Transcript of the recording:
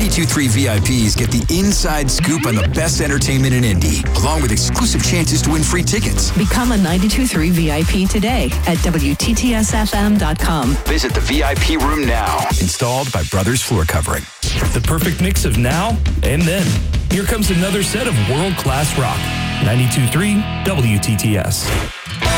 92.3 VIPs get the inside scoop on the best entertainment in Indy, along with exclusive chances to win free tickets. Become a 92.3 VIP today at WTTSFM.com. Visit the VIP room now. Installed by Brothers Floor Covering. The perfect mix of now and then. Here comes another set of world-class rock. 92.3 WTTS.